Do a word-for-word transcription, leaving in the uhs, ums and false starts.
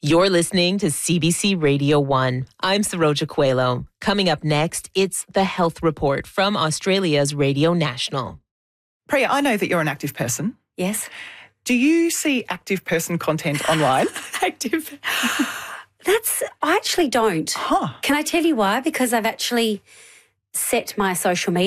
You're listening to C B C Radio one. I'm Saroja Coelho. Coming up next, it's the Health Report from Australia's Radio National. Priya, I know that you're an active person. Yes. Do you see active person content online? Active. That's, I actually don't. Huh. Can I tell you why? Because I've actually set my social media